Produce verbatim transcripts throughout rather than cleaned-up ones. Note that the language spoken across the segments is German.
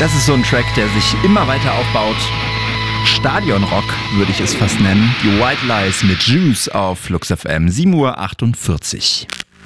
Das ist so ein Track, der sich immer weiter aufbaut. Stadionrock würde ich es fast nennen. Die White Lies mit Juice auf Flux F M, sieben Uhr achtundvierzig.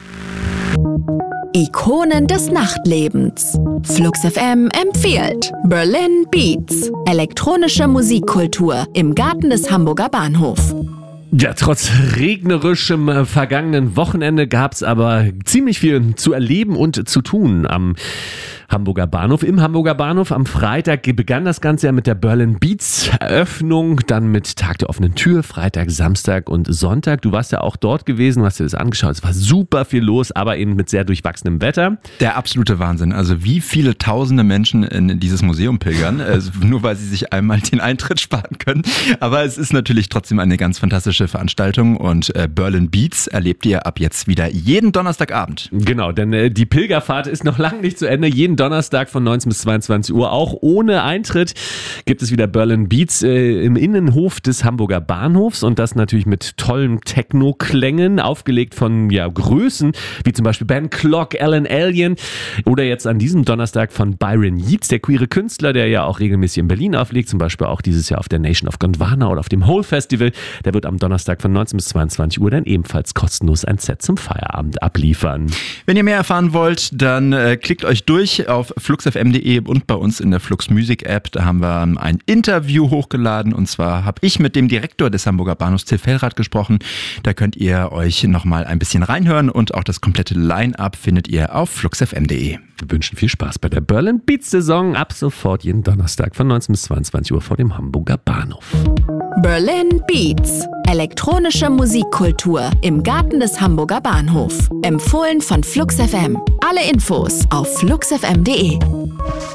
Ikonen des Nachtlebens. Flux F M empfiehlt Berlin Beats. Elektronische Musikkultur im Garten des Hamburger Bahnhof. Ja, trotz regnerischem äh, vergangenen Wochenende gab es aber ziemlich viel zu erleben und zu tun am Hamburger Bahnhof. Im Hamburger Bahnhof am Freitag begann das Ganze ja mit der Berlin Beats Eröffnung, dann mit Tag der offenen Tür, Freitag, Samstag und Sonntag. Du warst ja auch dort gewesen, hast dir das angeschaut. Es war super viel los, aber eben mit sehr durchwachsenem Wetter. Der absolute Wahnsinn. Also wie viele tausende Menschen in dieses Museum pilgern, also nur weil sie sich einmal den Eintritt sparen können. Aber es ist natürlich trotzdem eine ganz fantastische Veranstaltung und äh, Berlin Beats erlebt ihr ab jetzt wieder jeden Donnerstagabend. Genau, denn äh, die Pilgerfahrt ist noch lange nicht zu Ende. Jeden Donnerstag von neunzehn bis zweiundzwanzig Uhr, auch ohne Eintritt, gibt es wieder Berlin Beats äh, im Innenhof des Hamburger Bahnhofs und das natürlich mit tollen Techno-Klängen, aufgelegt von ja, Größen, wie zum Beispiel Ben Clock, Alan Alien oder jetzt an diesem Donnerstag von Byron Yeats, der queere Künstler, der ja auch regelmäßig in Berlin auflegt, zum Beispiel auch dieses Jahr auf der Nation of Gondwana oder auf dem Hole Festival. Der wird am Donnerstag von neunzehn bis zweiundzwanzig Uhr dann ebenfalls kostenlos ein Set zum Feierabend abliefern. Wenn ihr mehr erfahren wollt, dann äh, klickt euch durch auf flux f m punkt de und bei uns in der Flux Music App. Da haben wir ein Interview hochgeladen und zwar habe ich mit dem Direktor des Hamburger Bahnhofs Till Fellrath gesprochen. Da könnt ihr euch nochmal ein bisschen reinhören und auch das komplette Line-Up findet ihr auf flux f m punkt de. Wir wünschen viel Spaß bei der Berlin Beats Saison ab sofort jeden Donnerstag von neunzehn bis zweiundzwanzig Uhr vor dem Hamburger Bahnhof. Berlin Beats. Elektronische Musikkultur im Garten des Hamburger Bahnhof. Empfohlen von Flux F M. Alle Infos auf flux f m punkt de.